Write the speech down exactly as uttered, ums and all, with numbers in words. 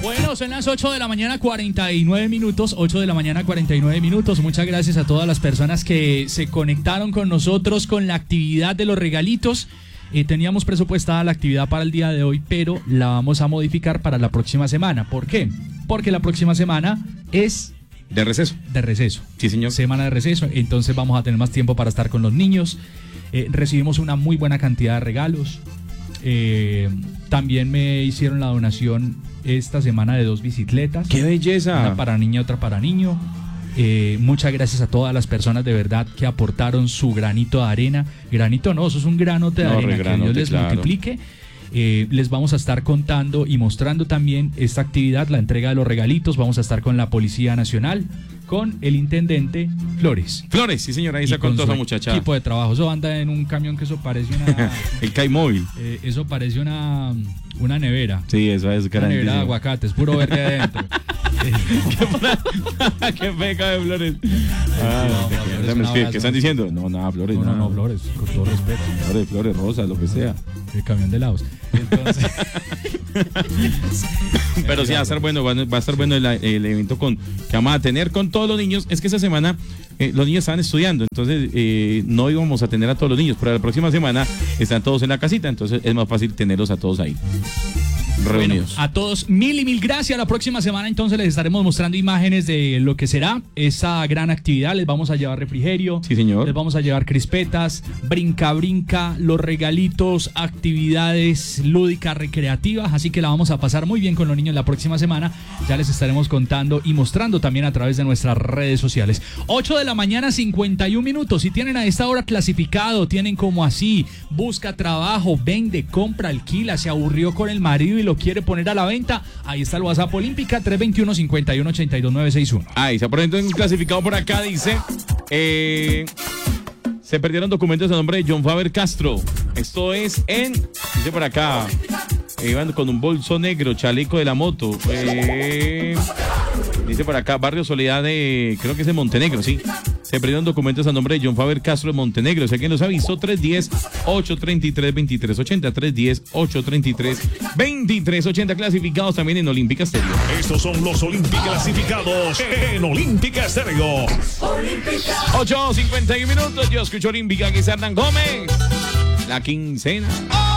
Bueno, son las ocho de la mañana, cuarenta y nueve minutos. ocho de la mañana, cuarenta y nueve minutos. Muchas gracias a todas las personas que se conectaron con nosotros con la actividad de los regalitos. Eh, teníamos presupuestada la actividad para el día de hoy, pero la vamos a modificar para la próxima semana. ¿Por qué? Porque la próxima semana es... De receso. De receso. Sí, señor. Semana de receso, entonces vamos a tener más tiempo para estar con los niños. Eh, recibimos una muy buena cantidad de regalos. Eh, también me hicieron la donación esta semana de dos bicicletas. ¡Qué belleza! Una para niña, otra para niño. Eh, muchas gracias a todas las personas de verdad que aportaron su granito de arena. Granito no, eso es un granote de no, arena. granote, que Dios les claro. multiplique. Eh, les vamos a estar contando y mostrando también esta actividad, la entrega de los regalitos. Vamos a estar con la Policía Nacional, con el intendente Flores. Flores, sí señora, ahí se con toda esa muchacha. Tipo de trabajo, eso anda en un camión que eso parece una... el C A I móvil. Eh, eso parece una, una nevera. Sí, eso es grandísimo. Una nevera de aguacates, puro verde adentro. Qué feca de Flores. Ah, no, no, ¿Qué, ¿Qué están diciendo? No, nada, Flores. No, no, no, no, Flores, con todo respeto. Flores, Flores, Rosas, lo que sea. El camión de helados. Entonces... Pero sí, va a estar bueno, va a estar bueno el, el evento con, que vamos a tener con todos los niños. Es que esa semana eh, los niños estaban estudiando, entonces eh, no íbamos a tener a todos los niños, pero la próxima semana están todos en la casita, entonces es más fácil tenerlos a todos ahí reunidos. Bueno, a todos mil y mil gracias. La próxima semana entonces les estaremos mostrando imágenes de lo que será esa gran actividad. Les vamos a llevar refrigerio. Sí, señor. Les vamos a llevar crispetas, brinca brinca, los regalitos, actividades lúdicas, recreativas. Así que la vamos a pasar muy bien con los niños la próxima semana. Ya les estaremos contando y mostrando también a través de nuestras redes sociales. ocho de la mañana, cincuenta y un minutos. Si tienen a esta hora clasificado, tienen como así, busca trabajo, vende, compra, alquila, se aburrió con el marido y lo quiere poner a la venta, ahí está el WhatsApp Olímpica tres dos uno, cinco uno, ocho dos nueve seis uno. Ahí está, por ejemplo, clasificado por acá, dice eh, se perdieron documentos a nombre de John Faber Castro. Esto es en, dice por acá, eh, iban con un bolso negro, chaleco de la moto, eh, dice por acá, barrio Soledad de, creo que es de Montenegro, sí. Se perdieron documentos a nombre de John Faber Castro de Montenegro. O sea, ¿quién nos avisó? tres uno cero, ocho tres tres, dos tres ocho cero. tres uno cero, ocho tres tres, dos tres ocho cero. Clasificados también en Olímpica Estéreo. Estos son los Olímpica clasificados en Olímpica Estéreo. ocho cincuenta y uno minutos. Yo escucho Olímpica, aquí es Hernán Gómez. La quincena.